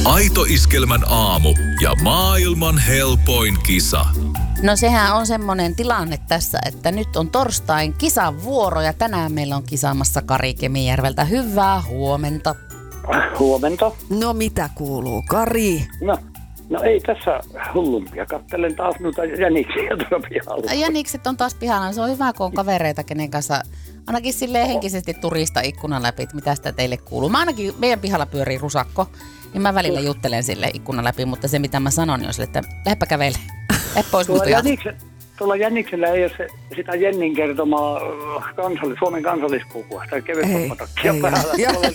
Aito Iskelmän aamu ja maailman helpoin kisa. No sehän on semmoinen tilanne tässä, että nyt on torstain kisan vuoro ja tänään meillä on kisaamassa Kari Kemijärveltä. Hyvää huomenta. Huomenta. No mitä kuuluu, Kari? No ei tässä hullumpia. Kattelen taas noita jäniksiä tuolla pihalla. Jänikset on taas pihalla. Se on hyvä, kun on kavereita, kenen kanssa ainakin silleen henkisesti turista ikkunan läpi, että mitä sitä teille kuuluu. Mä ainakin, meidän pihalla pyörii rusakko, niin mä välillä juttelen sille ikkunan läpi, mutta se mitä mä sanon, niin on sille, että lähdepä kävele. Lähde pois musta Tuolla jäniksellä ei ole sitä Jennin kertomaa Suomen kansallispukua. Sitä kevytoppatakkia päällä.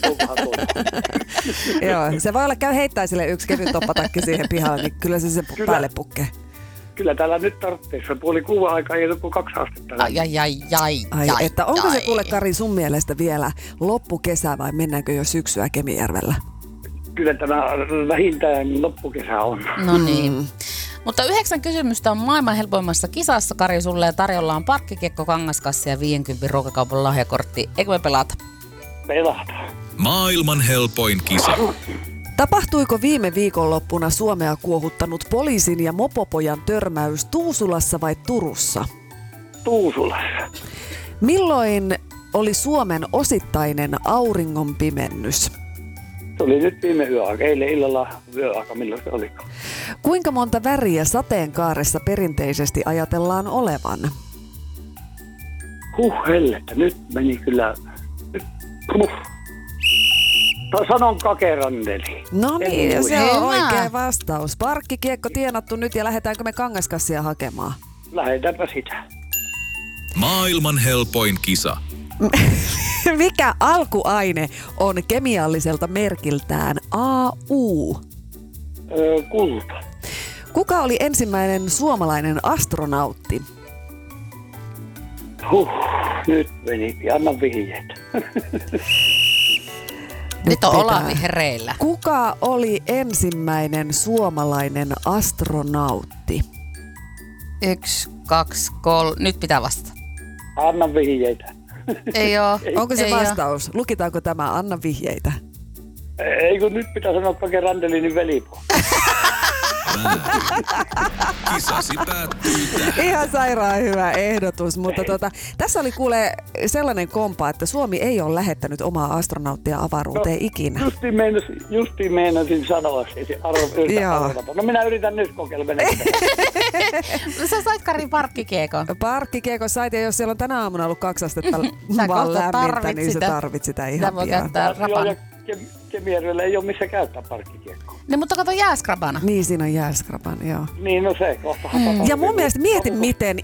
Joo, se voi olla käy heittää sille yksi kevytoppatakki siihen pihalle, niin kyllä se päälle pukkee. Kyllä täällä nyt tarvitseessa 5:30 aikaa ei ole kuin 2 astetta. Ai, että onko se kuule, Kari, sun mielestä vielä loppukesä vai mennäänkö jo syksyä Kemijärvellä? Kyllä tämä vähintään loppukesä on. No niin. Mutta 9 kysymystä on maailman helpoimmassa kisassa, Kari, sulle, ja tarjolla on parkkikiekko, kangaskassi ja 50 ruokakaupan lahjakortti. Eikö me pelata? Pelataan. Maailman helpoin kisa. Tapahtuiko viime viikonloppuna Suomea kuohuttanut poliisin ja mopopojan törmäys Tuusulassa vai Turussa? Tuusulassa. Milloin oli Suomen osittainen auringonpimennys? Se oli nyt viime yöaika, eilen illalla yöaika, milloin se oli? Kuinka monta väriä sateenkaaressa perinteisesti ajatellaan olevan? Hellettä, nyt meni kyllä. Sanon kakerandeli. No niin, se on Hyvä. oikea vastaus. Parkkikiekko tienattu nyt ja lähdetäänkö me kangaskassia hakemaan? Lähdetäänpä sitä. Maailman helpoin kisa. Mikä alkuaine on kemialliselta merkiltään AU? Kulta. Kuka oli ensimmäinen suomalainen astronautti? Nyt meni. Anna vihjeitä. Nyt on Olavi hereillä. Kuka oli ensimmäinen suomalainen astronautti? 1, 2, 3. Nyt pitää vastata. Anna vihjeitä. Ei oo. Onko se Ei vastaus? Lukitaanko tämä? Anna vihjeitä. Ei kun nyt pitää sanoa kakerandeli, niin velipo. Kisasi päättyy tähän. Ihan sairaan hyvä ehdotus, mutta tässä oli kuule sellainen kompa, että Suomi ei ole lähettänyt omaa astronauttia avaruuteen ikinä. Justiin meinasin sanoa se arvata. No minä yritän nyt kokeilla menettää. Sä sait, Kari, parkkikiekon. Parkkikiekon sait, ja jos siellä on tänä aamuna ollut 2 astetta Sä vaan kohta lämmintä, niin sä sitä. tarvit sitä ihan Sitä voi pian. käyttää rapan. Ja Kemijärvellä ei ole missä käyttää parkkikiekkoa. No, mutta kato jääskrabana. Niin, siinä on jääskrapan, joo. Niin, no se kohta hakataan. Ja mun mielestä mieti, miten